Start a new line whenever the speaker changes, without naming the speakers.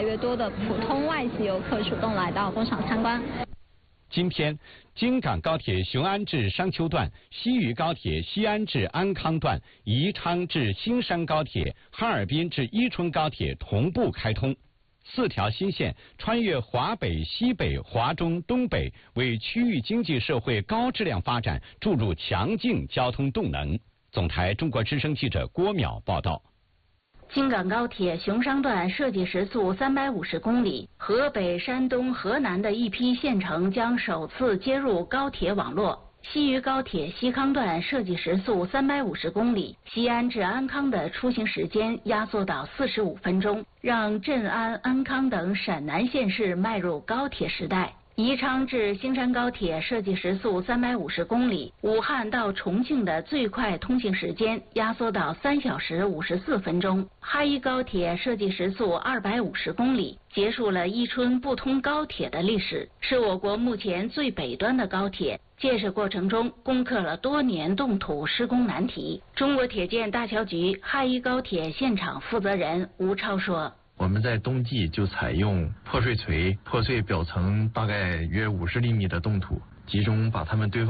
来越多的普通外籍游客主动来到工厂参观。
今天，京港高铁雄安至商丘段、西渝高铁西安至安康段、宜昌至新山高铁、哈尔滨至伊春高铁同步开通，4条新线穿越华北、西北、华中、东北，为区域经济社会高质量发展注入强劲交通动能。总台中国之声记者郭淼报道。
京港高铁雄商段设计时速350公里，河北、山东、河南的一批县城将首次接入高铁网络。西渝高铁西康段设计时速350公里，西安至安康的出行时间压缩到45分钟，让镇安、安康等陕南县市迈入高铁时代。宜昌至兴山高铁设计时速350公里，武汉到重庆的最快通行时间压缩到3小时54分钟。哈伊高铁设计时速250公里，结束了伊春不通高铁的历史，是我国目前最北端的高铁。建设过程中攻克了多年冻土施工难题。中国铁建大桥局哈伊高铁现场负责人吴超说。
我们在冬季就采用破碎锤，破碎表层大概约50厘米的冻土，集中把它们堆放。